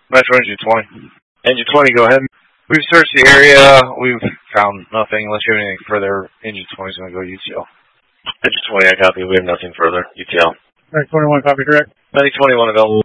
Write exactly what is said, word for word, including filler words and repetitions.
Metro Engine twenty. Engine twenty, go ahead. We've searched the area. We've found nothing. Unless you have anything further, Engine twenty is going to go U T L. Engine twenty, I copy. We have nothing further. U T L. Medic twenty-one, copy, correct. Medic twenty-one, available.